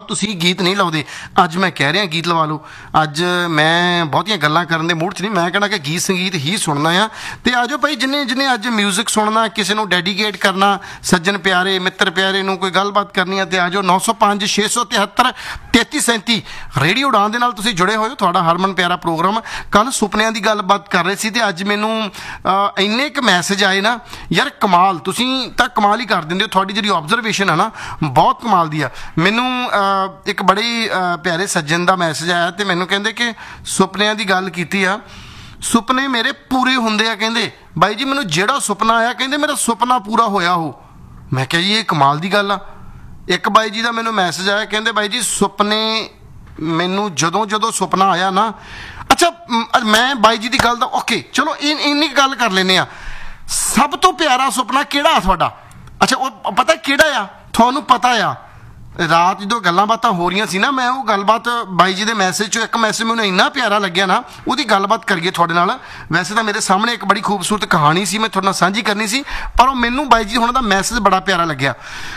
ਤੁਸੀਂ ਗੀਤ ਨਹੀਂ ਲਾਉਂਦੇ। ਅੱਜ ਮੈਂ ਕਹਿ ਰਿਹਾ ਗੀਤ ਲਵਾ ਲਓ। ਅੱਜ ਮੈਂ ਬਹੁਤੀਆਂ ਗੱਲਾਂ ਕਰਨ ਦੇ ਮੂਡ 'ਚ ਨਹੀਂ, ਮੈਂ ਕਹਿਣਾ ਕਿ ਗੀਤ ਸੰਗੀਤ ਹੀ ਸੁਣਨਾ ਆ। ਅਤੇ ਆ ਜਾਓ ਭਾਈ, ਜਿੰਨੇ ਅੱਜ ਮਿਊਜ਼ਿਕ ਸੁਣਨਾ, ਕਿਸੇ ਨੂੰ ਡੈਡੀਕੇਟ ਕਰਨਾ, ਸੱਜਣ ਪਿਆਰੇ ਮਿੱਤਰ ਪਿਆਰੇ ਨੂੰ ਕੋਈ ਗੱਲਬਾਤ ਕਰਨੀ ਆ, ਅਤੇ ਆ ਜਾਓ 905 673 3337 ਰੇਡੀਓ ਉਡਾਨ ਦੇ ਨਾਲ ਤੁਸੀਂ ਜੁੜੇ ਹੋਏ ਹੋ। ਤੁਹਾਡਾ ਹਰਮਨ ਪਿਆਰਾ ਪ੍ਰੋਗਰਾਮ। ਕੱਲ੍ਹ ਸੁਪਨਿਆਂ ਦੀ ਗੱਲਬਾਤ ਕਰ ਰਹੇ ਸੀ ਅਤੇ ਅੱਜ ਮੈਨੂੰ ਇੰਨੇ ਕੁ ਮੈਸੇਜ ਆਏ ਨਾ ਯਾਰ, ਕਮਾਲ, ਤੁਸੀਂ ਤਾਂ ਕਮਾਲ ਹੀ ਕਰ ਦਿੰਦੇ ਹੋ। ਤੁਹਾਡੀ ਜਿਹੜੀ ਓਬਜ਼ਰਵੇਸ਼ਨ ਹੈ ਨਾ ਬਹੁਤ ਕਮਾਲ ਦੀ ਆ। ਮੈਨੂੰ ਇੱਕ ਬੜੇ ਪਿਆਰੇ ਸੱਜਣ ਦਾ ਮੈਸੇਜ ਆਇਆ ਅਤੇ ਮੈਨੂੰ ਕਹਿੰਦੇ ਕਿ ਸੁਪਨਿਆਂ ਦੀ ਗੱਲ ਕੀਤੀ ਆ, ਸੁਪਨੇ ਮੇਰੇ ਪੂਰੇ ਹੁੰਦੇ ਆ। ਕਹਿੰਦੇ ਬਾਈ ਜੀ ਮੈਨੂੰ ਜਿਹੜਾ ਸੁਪਨਾ ਆਇਆ, ਕਹਿੰਦੇ ਮੇਰਾ ਸੁਪਨਾ ਪੂਰਾ ਹੋਇਆ ਹੋ। ਮੈਂ ਕਿਹਾ ਜੀ ਇਹ ਕਮਾਲ ਦੀ ਗੱਲ ਆ। ਇੱਕ ਬਾਈ ਜੀ ਦਾ ਮੈਨੂੰ ਮੈਸੇਜ ਆਇਆ, ਕਹਿੰਦੇ ਬਾਈ ਜੀ ਸੁਪਨੇ ਮੈਨੂੰ ਜਦੋਂ ਸੁਪਨਾ ਆਇਆ ਨਾ, ਅੱਛਾ ਮੈਂ ਬਾਈ ਜੀ ਦੀ ਗੱਲ ਦਾ ਓਕੇ ਚਲੋ ਇੰਨੀ ਗੱਲ ਕਰ ਲੈਂਦੇ ਹਾਂ। ਸਭ ਤੋਂ ਪਿਆਰਾ ਸੁਪਨਾ ਕਿਹੜਾ ਆ ਤੁਹਾਡਾ? ਅੱਛਾ ਉਹ ਪਤਾ ਕਿਹੜਾ ਆ ਤੁਹਾਨੂੰ? ਪਤਾ ਆ ਰਾਤ ਜਦੋਂ ਗੱਲਾਂ ਬਾਤਾਂ ਹੋ ਰਹੀਆਂ ਸੀ ਨਾ, ਮੈਂ ਉਹ ਗੱਲਬਾਤ ਬਾਈ ਜੀ ਦੇ ਮੈਸੇਜ 'ਚੋਂ ਇੱਕ ਮੈਸੇਜ ਮੈਨੂੰ ਇੰਨਾ ਪਿਆਰਾ ਲੱਗਿਆ ਨਾ, ਉਹਦੀ ਗੱਲਬਾਤ ਕਰੀਏ ਤੁਹਾਡੇ ਨਾਲ। ਵੈਸੇ ਤਾਂ ਮੇਰੇ ਸਾਹਮਣੇ ਇੱਕ ਬੜੀ ਖੂਬਸੂਰਤ ਕਹਾਣੀ ਸੀ, ਮੈਂ ਤੁਹਾਡੇ ਨਾਲ ਸਾਂਝੀ ਕਰਨੀ ਸੀ, ਪਰ ਉਹ ਮੈਨੂੰ ਬਾਈ ਜੀ ਹੁਣਾਂ ਦਾ ਮੈਸੇਜ ਬੜਾ ਪਿਆਰਾ ਲੱਗਿਆ।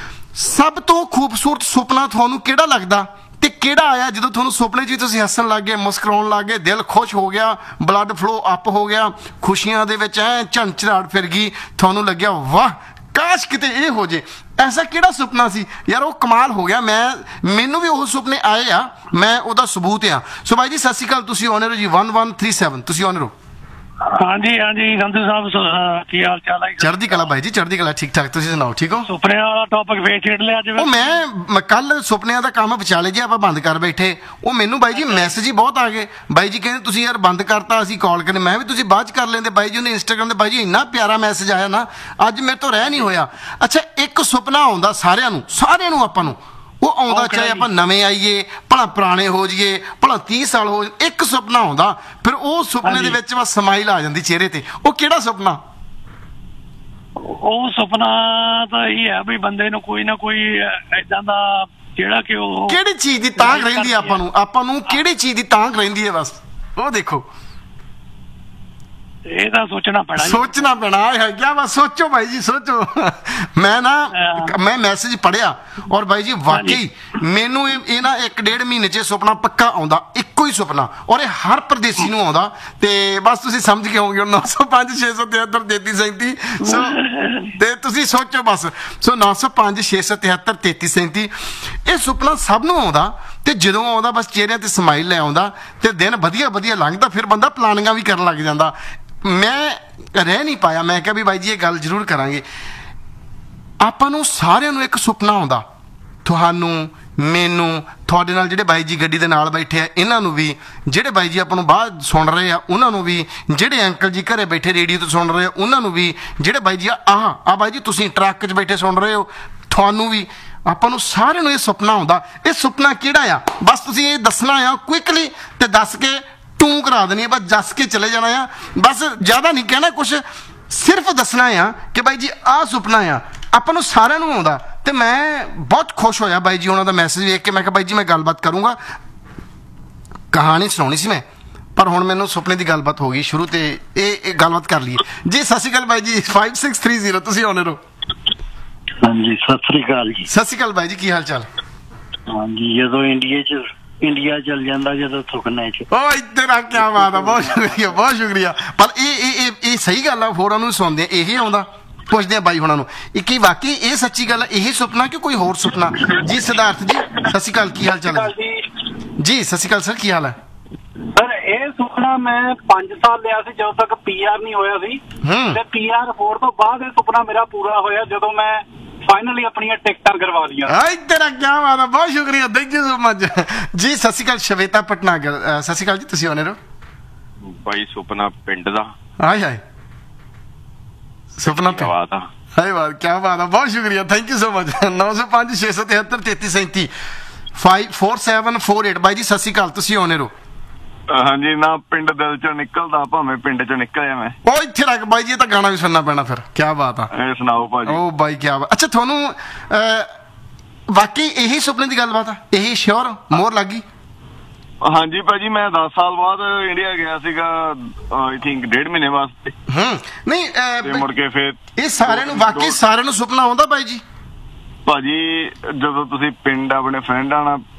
ਸਭ ਤੋਂ ਖੂਬਸੂਰਤ ਸੁਪਨਾ ਤੁਹਾਨੂੰ ਕਿਹੜਾ ਲੱਗਦਾ ਅਤੇ ਕਿਹੜਾ ਆਇਆ ਜਦੋਂ ਤੁਹਾਨੂੰ ਸੁਪਨੇ 'ਚ ਵੀ ਤੁਸੀਂ ਹੱਸਣ ਲੱਗ ਗਏ, ਮੁਸਕਰਾਉਣ ਲੱਗ ਗਏ, ਦਿਲ ਖੁਸ਼ ਹੋ ਗਿਆ, ਬਲੱਡ ਫਲੋ ਅਪ ਹੋ ਗਿਆ, ਖੁਸ਼ੀਆਂ ਦੇ ਵਿੱਚ ਝੰਚਰਾਟ ਫਿਰ ਗਈ, ਤੁਹਾਨੂੰ ਲੱਗਿਆ ਵਾਹ ਕਾਸ਼ ਕਿਤੇ ਇਹ ਹੋ ਜੇ? ਐਸਾ ਕਿਹੜਾ ਸੁਪਨਾ ਸੀ ਯਾਰ? ਉਹ ਕਮਾਲ ਹੋ ਗਿਆ। ਮੈਨੂੰ ਵੀ ਉਹ ਸੁਪਨੇ ਆਏ ਆ, ਮੈਂ ਉਹਦਾ ਸਬੂਤ ਆ। ਸੋ ਬਾਈ ਜੀ ਸਤਿ ਸ਼੍ਰੀ ਅਕਾਲ, ਤੁਸੀਂ ਆਨਰ ਹੋ ਜੀ 1137, ਤੁਸੀਂ ਆਨਰ ਹੋ। ਹਾਂਜੀ ਸੰਧੂ ਸਾਹਿਬ, ਕੀ ਹਾਲ ਚਾਲ ਹੈ? ਚੜ੍ਹਦੀ ਕਲਾ ਬਾਈ ਜੀ, ਚੜ੍ਹਦੀ ਕਲਾ, ਠੀਕ ਠਾਕ, ਤੁਸੀਂ ਸੁਣਾਓ, ਠੀਕ ਹੋ? ਸੁਪਨਿਆਂ ਵਾਲਾ ਟੌਪਿਕ ਫੇਰ ਛੇੜ ਲਿਆ ਜਿਵੇਂ। ਉਹ ਮੈਂ ਕੱਲ ਸੁਪਨਿਆਂ ਦਾ ਕੰਮ ਵਿਚਾਲੇ ਜੇ ਆਪਾਂ ਬੰਦ ਕਰ ਬੈਠੇ, ਉਹ ਮੈਨੂੰ ਬਾਈ ਜੀ ਮੈਸੇਜ ਹੀ ਬਹੁਤ ਆ ਗਏ। ਬਾਈ ਜੀ ਕਹਿੰਦੇ ਤੁਸੀਂ ਯਾਰ ਬੰਦ ਕਰਤਾ, ਅਸੀਂ ਕਾਲ ਕਰਨੇ, ਮੈਂ ਵੀ ਤੁਸੀਂ ਬਾਅਦ 'ਚ ਕਰ ਲੈਂਦੇ। ਬਾਈ ਜੀ ਉਹਨੇ ਇੰਸਟਾਗ੍ਰਾਮ 'ਤੇ ਬਾਈ ਜੀ ਇੰਨਾ ਪਿਆਰਾ ਮੈਸੇਜ ਆਇਆ ਨਾ, ਅੱਜ ਮੇਰੇ ਤੋਂ ਰਹਿ ਨਹੀਂ ਹੋਇਆ। ਅੱਛਾ ਇੱਕ ਸੁਪਨਾ ਆਉਂਦਾ ਸਾਰਿਆਂ ਨੂੰ ਆਪਾਂ ਨੂੰ, ਉਹ ਆਉਂਦਾ ਚਾਹੇ ਆਪਾਂ ਨਵੇਂ ਆਈਏ, ਭਲਾ ਪੁਰਾਣੇ ਹੋ ਜਾਈਏ, ਭਲਾ 30 ਸਾਲ ਹੋ ਜਾਏ, ਇੱਕ ਸੁਪਨਾ ਆਉਂਦਾ, ਫਿਰ ਉਹ ਸੁਪਨੇ ਦੇ ਵਿੱਚ ਬਸ ਸਮਾਈਲ ਆ ਜਾਂਦੀ ਚਿਹਰੇ ਤੇ। ਉਹ ਕਿਹੜਾ ਸੁਪਨਾ? ਉਹ ਸੁਪਨਾ ਤਾਂ ਇਹ ਹੈ ਵੀ ਬੰਦੇ ਨੂੰ ਕੋਈ ਨਾ ਕੋਈ ਏਦਾਂ ਦਾ ਜਿਹੜਾ ਕਿ ਉਹ ਕਿਹੜੀ ਚੀਜ਼ ਦੀ ਤਾਂਘ ਰਹਿੰਦੀ ਆਪਾਂ ਨੂੰ ਕਿਹੜੀ ਚੀਜ਼ ਦੀ ਤਾਂਘ ਰਹਿੰਦੀ ਹੈ, ਬਸ ਉਹ ਦੇਖੋ। ਇਹ ਤਾਂ ਸੋਚਣਾ ਪੈਣਾ ਹੈ ਕਿਆ? ਬਸ ਸੋਚੋ ਬਾਈ ਜੀ, ਸੋਚੋ। ਮੈਂ ਮੈਸੇਜ ਪੜ੍ਹਿਆ ਔਰ ਬਾਈ ਜੀ ਵਾਕਈ ਮੈਨੂੰ ਇਹ ਨਾ 1-1.5 ਮਹੀਨੇ 'ਚ ਸੁਪਨਾ ਪੱਕਾ ਆਉਂਦਾ, ਇੱਕੋ ਹੀ ਸੁਪਨਾ, ਔਰ ਇਹ ਹਰ ਪ੍ਰਦੇਸੀ ਨੂੰ ਆਉਂਦਾ। ਤੇ ਬਸ ਤੁਸੀਂ ਸਮਝ ਕੇ ਹੋਗੇ 905 673 3337। ਸੋ ਤੇ ਤੁਸੀਂ ਸੋਚੋ ਬਸ, ਸੋ 905 673 3337 ਇਹ ਸੁਪਨਾ ਸਭ ਨੂੰ ਆਉਂਦਾ। ਤੇ ਜਦੋਂ ਆਉਂਦਾ ਬਸ ਚਿਹਰਿਆਂ ਤੇ ਸਮਾਈਲ ਲੈ ਆਉਂਦਾ ਤੇ ਦਿਨ ਵਧੀਆ ਲੰਘਦਾ, ਫਿਰ ਬੰਦਾ ਪਲਾਨਿੰਗਾਂ ਵੀ ਕਰਨ ਲੱਗ ਜਾਂਦਾ। ਮੈਂ ਰਹਿ ਨਹੀਂ ਪਾਇਆ, ਮੈਂ ਕਿਹਾ ਵੀ ਬਾਈ ਜੀ ਇਹ ਗੱਲ ਜ਼ਰੂਰ ਕਰਾਂਗੇ। ਆਪਾਂ ਨੂੰ ਸਾਰਿਆਂ ਨੂੰ ਇੱਕ ਸੁਪਨਾ ਆਉਂਦਾ, ਤੁਹਾਨੂੰ, ਮੈਨੂੰ, ਤੁਹਾਡੇ ਨਾਲ ਜਿਹੜੇ ਬਾਈ ਜੀ ਗੱਡੀ ਦੇ ਨਾਲ ਬੈਠੇ ਆ ਇਹਨਾਂ ਨੂੰ ਵੀ, ਜਿਹੜੇ ਬਾਈ ਜੀ ਆਪਾਂ ਨੂੰ ਬਾਹਰ ਸੁਣ ਰਹੇ ਆ ਉਹਨਾਂ ਨੂੰ ਵੀ, ਜਿਹੜੇ ਅੰਕਲ ਜੀ ਘਰੇ ਬੈਠੇ ਰੇਡੀਓ ਤੋਂ ਸੁਣ ਰਹੇ ਆ ਉਹਨਾਂ ਨੂੰ ਵੀ, ਜਿਹੜੇ ਬਾਈ ਜੀ ਆ ਬਾਈ ਜੀ ਤੁਸੀਂ ਟਰੱਕ 'ਚ ਬੈਠੇ ਸੁਣ ਰਹੇ ਹੋ ਤੁਹਾਨੂੰ ਵੀ, ਆਪਾਂ ਨੂੰ ਸਾਰਿਆਂ ਨੂੰ ਇਹ ਸੁਪਨਾ ਆਉਂਦਾ। ਇਹ ਸੁਪਨਾ ਕਿਹੜਾ ਆ? ਬਸ ਤੁਸੀਂ ਇਹ ਦੱਸਣਾ ਆ ਕੁਇਕਲੀ, ਤੇ ਦੱਸ ਕੇ ਟੂੰ ਕਰਾ ਦੇਣੀ ਆ, ਬਸ ਦੱਸ ਕੇ ਚਲੇ ਜਾਣਾ ਆ, ਬਸ ਜ਼ਿਆਦਾ ਨਹੀਂ ਕਹਿਣਾ ਕੁਛ, ਸਿਰਫ ਦੱਸਣਾ ਆ ਕਿ ਬਾਈ ਜੀ ਆਹ ਸੁਪਨਾ ਆ। ਆਪਾਂ ਨੂੰ ਸਾਰਿਆਂ ਨੂੰ ਆਉਂਦਾ। ਤੇ ਮੈਂ ਬਹੁਤ ਖੁਸ਼ ਹੋਇਆ ਬਾਈ ਜੀ ਉਹਨਾਂ ਦਾ ਮੈਸੇਜ ਵੇਖ ਕੇ। ਮੈਂ ਕਿਹਾ ਬਾਈ ਜੀ ਮੈਂ ਗੱਲਬਾਤ ਕਰੂੰਗਾ, ਕਹਾਣੀ ਸੁਣਾਉਣੀ ਸੀ ਮੈਂ, ਪਰ ਹੁਣ ਮੈਨੂੰ ਸੁਪਨੇ ਦੀ ਗੱਲਬਾਤ ਹੋ ਗਈ ਸ਼ੁਰੂ, ਤੇ ਇਹ ਗੱਲਬਾਤ ਕਰ ਲਈਏ ਜੀ। ਸਤਿ ਸ਼੍ਰੀ ਅਕਾਲ ਬਾਈ ਜੀ 5630, ਤੁਸੀਂ ਆਨਰ ਹੋ। ਹਾਂਜੀ ਸਤਿ ਸ੍ਰੀ ਅਕਾਲ ਜੀ। ਸਤਿ ਸ਼੍ਰੀ ਅਕਾਲ ਬਾਈ ਜੀ, ਕੀ ਹਾਲ ਚਾਲ? ਹਾਂਜੀ ਜਦੋਂ ਇੰਡੀਆ ਚਲ ਜਾਂਦਾ, ਜਦੋਂ ਸੁਪਨੇ 'ਚ। ਉਹ ਤੇਰਾ ਕੀ ਬਾਤ ਆ, ਬਹੁਤ ਸ਼ੁਕਰੀਆ। ਪਰ ਇਹ ਸਹੀ ਗੱਲ ਆ, ਹੋਰਾਂ ਨੂੰ ਸੁਣਦੇ ਇਹੀ ਆਉਂਦਾ। ਪੁੱਛਦੇ ਆ ਬਾਈ ਹੁਣਾਂ ਨੂੰ, ਕੀ ਵਾਕਈ ਇਹ ਸੱਚੀ ਗੱਲ ਹੈ, ਇਹੀ ਸੁਪਨਾ ਕਿ ਕੋਈ ਹੋਰ ਸੁਪਨਾ? ਜੀ ਸਿਧਾਰਥ ਜੀ ਸਤਿ ਸ਼੍ਰੀ ਅਕਾਲ, ਕੀ ਹਾਲ ਚਾਲ ਹੈ ਜੀ? ਸਤਿ ਸ਼੍ਰੀ ਅਕਾਲ ਸਰ, ਕੀ ਹਾਲ ਹੈ? ਸਰ ਇਹ ਸੁਪਨਾ ਮੈਂ 5 ਸਾਲ ਲਿਆ ਸੀ, ਜਦੋਂ ਤੱਕ PR ਨਹੀਂ ਹੋਇਆ ਸੀ, ਤੇ PR ਹੋਣ ਤੋਂ ਬਾਅਦ ਇਹ ਸੁਪਨਾ ਮੇਰਾ ਪੂਰਾ ਹੋਇਆ ਜਦੋਂ ਮੈਂ ਫਾਈਨਲੀ ਆਪਣੀਆਂ ਟਿਕਟਾਂ ਕਰਵਾ ਲਈਆਂ। ਤੇਰਾ ਕੀ ਬਾਤ ਆ, ਬਹੁਤ ਸ਼ੁਕਰੀਆ, ਥੈਂਕ ਯੂ ਸੋ ਮਚ ਜੀ। ਸਤਿ ਸ਼੍ਰੀ ਅਕਾਲ ਸ਼ਵੇਤਾ ਭਟਨਾਗਰ, ਸਤਿ ਸ਼੍ਰੀ ਅਕਾਲ ਜੀ, ਤੁਸੀਂ ਆਨਰ ਹੋ। ਬਾਈ ਸੁਪਨਾ ਪਿੰਡ ਦਾ। ਹਾਏ ਸੁਪਨਾ ਬਾਤ ਆ, ਹਾਏ ਬਾਤ, ਕੀ ਬਾਤ ਆ, ਬਹੁਤ ਸ਼ੁਕਰੀਆ, ਥੈਂਕ ਯੂ ਸੋ ਮਚ। 905 673 3337 54748 ਬਾਈ ਜੀ ਸਤਿ ਸ਼੍ਰੀ ਅਕਾਲ, ਤੁਸੀਂ ਆਨਰ ਹੋ। ਹਾਂਜੀ ਨਾ ਪਿੰਡ ਦਿਲ ਚੋਂ ਨਿਕਲਦਾ, ਭਾਵੇਂ ਪਿੰਡ ਚੋਂ ਨਿਕਲਿਆ ਮੈਂ। ਉਹ ਇੱਥੇ ਰੱਖ ਬਾਈ ਜੀ, ਇਹ ਤਾਂ ਗਾਣਾ ਵੀ ਸੁਣਨਾ ਪੈਣਾ ਫਿਰ। ਕੀ ਬਾਤ ਆ, ਇਹ ਸੁਣਾਓ ਭਾਜੀ। ਉਹ ਬਾਈ ਕੀ ਬਾਤ। ਅੱਛਾ ਤੁਹਾਨੂੰ ਵਾਕਈ ਇਹੀ ਸੁਪਨੇ ਦੀ ਗੱਲਬਾਤ ਆ, ਇਹੀ ਸ਼ੋਰ ਮੋਹਰ ਲੱਗ ਗਈ? ਹਾਂਜੀ ਭਾਜੀ ਮੈਂ 10 ਸਾਲ ਬਾਅਦ ਇੰਡੀਆ ਗਿਆ ਸੀਗਾ, ਆਈ ਥਿੰਕ 1.5 ਮਹੀਨੇ ਵਾਸਤੇ। ਨਹੀਂ ਮੁੜ ਕੇ ਫਿਰ ਇਹ ਸਾਰਿਆਂ ਨੂੰ ਵਾਕਈ ਸਾਰਿਆਂ ਨੂੰ ਸੁਪਨਾ ਆਉਂਦਾ ਬਾਈ ਜੀ? ਭਾਜੀ ਜਦੋਂ ਤੁਸੀਂ ਪਿੰਡ ਆਪਣੇ ਫਰੈਂਡਾਂ ਨਾਲ